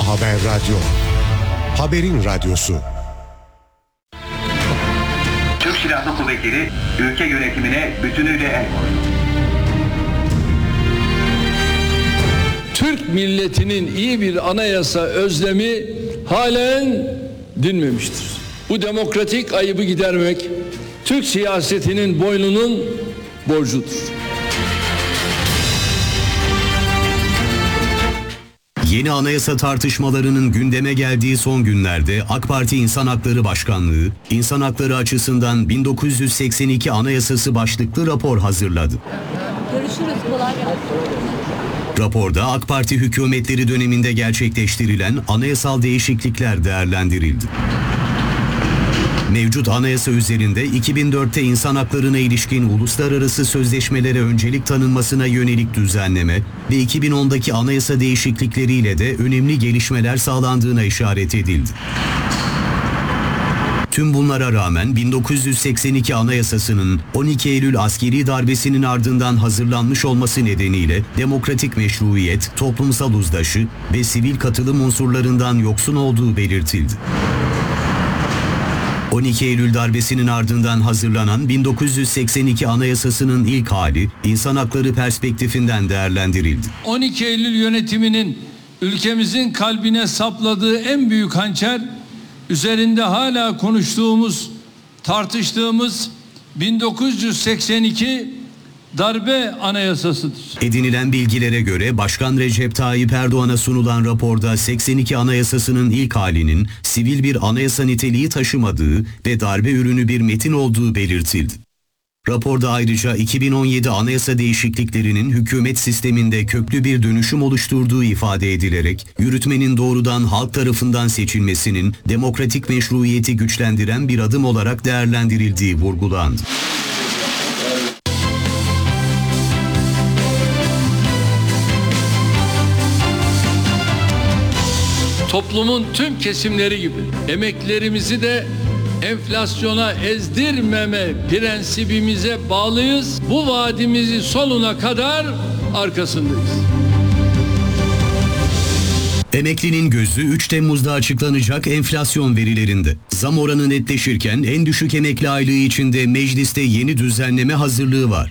Haber Radyo. Haberin radyosu. Türk Silahlı Kuvvetleri ülke yönetimine bütünüyle el koydu. Türk milletinin iyi bir anayasa özlemi halen dinmemiştir. Bu demokratik ayıbı gidermek Türk siyasetinin boynunun borcudur. Yeni anayasa tartışmalarının gündeme geldiği son günlerde AK Parti İnsan Hakları Başkanlığı, İnsan Hakları açısından 1982 Anayasası başlıklı rapor hazırladı. Görüşürüz, kolay gelsin. Raporda AK Parti hükümetleri döneminde gerçekleştirilen anayasal değişiklikler değerlendirildi. Mevcut anayasa üzerinde 2004'te insan haklarına ilişkin uluslararası sözleşmelere öncelik tanınmasına yönelik düzenleme ve 2010'daki anayasa değişiklikleriyle de önemli gelişmeler sağlandığına işaret edildi. Tüm bunlara rağmen 1982 Anayasası'nın 12 Eylül askeri darbesinin ardından hazırlanmış olması nedeniyle demokratik meşruiyet, toplumsal uzlaşı ve sivil katılım unsurlarından yoksun olduğu belirtildi. 12 Eylül darbesinin ardından hazırlanan 1982 Anayasası'nın ilk hali insan hakları perspektifinden değerlendirildi. 12 Eylül yönetiminin ülkemizin kalbine sapladığı en büyük hançer, üzerinde hala konuştuğumuz, tartıştığımız 1982 darbe anayasasıdır. Edinilen bilgilere göre Başkan Recep Tayyip Erdoğan'a sunulan raporda 82 Anayasası'nın ilk halinin sivil bir anayasa niteliği taşımadığı ve darbe ürünü bir metin olduğu belirtildi. Raporda ayrıca 2017 anayasa değişikliklerinin hükümet sisteminde köklü bir dönüşüm oluşturduğu ifade edilerek, yürütmenin doğrudan halk tarafından seçilmesinin demokratik meşruiyeti güçlendiren bir adım olarak değerlendirildiği vurgulandı. Toplumun tüm kesimleri gibi emeklerimizi de enflasyona ezdirmeme prensibimize bağlıyız. Bu vaadimizi sonuna kadar arkasındayız. Emeklinin gözü 3 Temmuz'da açıklanacak enflasyon verilerinde. Zam oranı netleşirken en düşük emekli aylığı içinde mecliste yeni düzenleme hazırlığı var.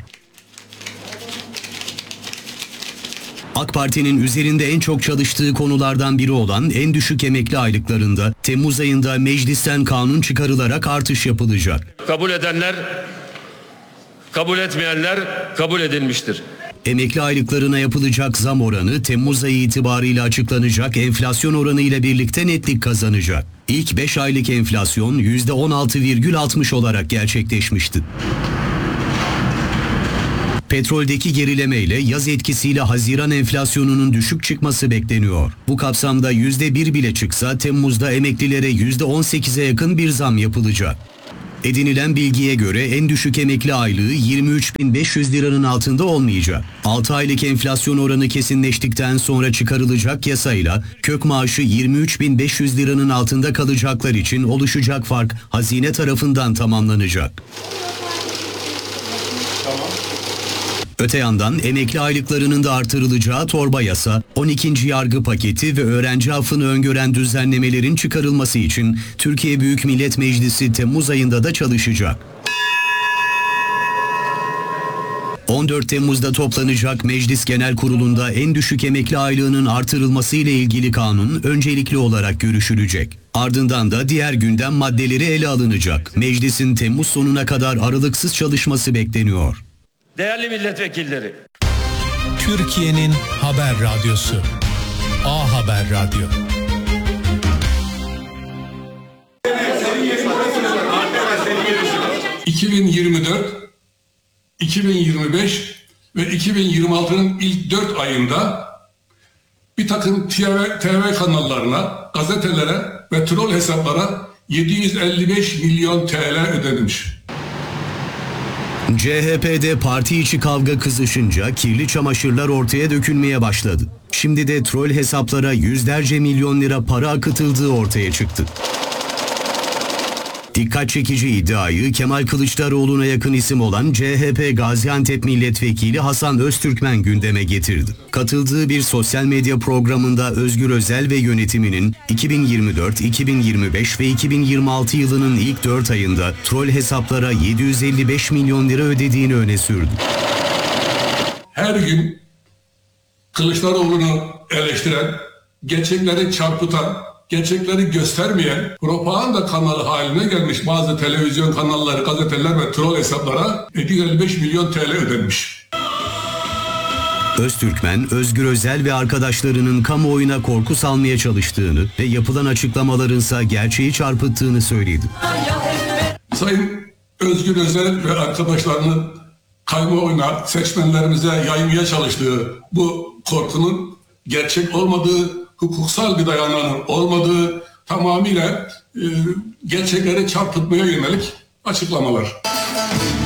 AK Parti'nin üzerinde en çok çalıştığı konulardan biri olan en düşük emekli aylıklarında Temmuz ayında meclisten kanun çıkarılarak artış yapılacak. Kabul edenler, kabul etmeyenler kabul edilmiştir. Emekli aylıklarına yapılacak zam oranı Temmuz ayı itibarıyla açıklanacak enflasyon oranı ile birlikte netlik kazanacak. İlk 5 aylık enflasyon %16,60 olarak gerçekleşmişti. Petroldeki gerilemeyle yaz etkisiyle Haziran enflasyonunun düşük çıkması bekleniyor. Bu kapsamda %1 bile çıksa Temmuz'da emeklilere %18'e yakın bir zam yapılacak. Edinilen bilgiye göre en düşük emekli aylığı 23.500 liranın altında olmayacak. 6 aylık enflasyon oranı kesinleştikten sonra çıkarılacak yasayla kök maaşı 23.500 liranın altında kalacaklar için oluşacak fark hazine tarafından tamamlanacak. Öte yandan emekli aylıklarının da artırılacağı torba yasa, 12. yargı paketi ve öğrenci affını öngören düzenlemelerin çıkarılması için Türkiye Büyük Millet Meclisi Temmuz ayında da çalışacak. 14 Temmuz'da toplanacak Meclis Genel Kurulu'nda en düşük emekli aylığının artırılması ile ilgili kanun öncelikli olarak görüşülecek. Ardından da diğer gündem maddeleri ele alınacak. Meclisin Temmuz sonuna kadar aralıksız çalışması bekleniyor. Değerli milletvekilleri. Türkiye'nin haber radyosu. A Haber Radyo. ...2024, 2025 ve 2026'nın ilk 4 ayında... ...bir takım TV kanallarına, gazetelere ve troll hesaplara 755 milyon TL ödenmiş. CHP'de parti içi kavga kızışınca kirli çamaşırlar ortaya dökülmeye başladı. Şimdi de troll hesaplara yüzlerce milyon lira para akıtıldığı ortaya çıktı. Dikkat çekici iddiayı Kemal Kılıçdaroğlu'na yakın isim olan CHP Gaziantep Milletvekili Hasan Öztürkmen gündeme getirdi. Katıldığı bir sosyal medya programında Özgür Özel ve yönetiminin 2024, 2025 ve 2026 yılının ilk 4 ayında troll hesaplara 755 milyon lira ödediğini öne sürdü. Her gün Kılıçdaroğlu'nu eleştiren, gerçekleri çarpıtan, gerçekleri göstermeyen propaganda kanalı haline gelmiş bazı televizyon kanalları, gazeteler ve troll hesaplara 755 milyon TL ödenmiş. Öztürkmen, Özgür Özel ve arkadaşlarının kamuoyuna korku salmaya çalıştığını ve yapılan açıklamalarınsa gerçeği çarpıttığını söyledi. Sayın Özgür Özel ve arkadaşlarının kamuoyuna, seçmenlerimize yaymaya çalıştığı bu korkunun gerçek olmadığı, hukuksal bir dayanağının olmadığı, tamamıyla gerçekleri çarpıtmaya yönelik açıklamalar.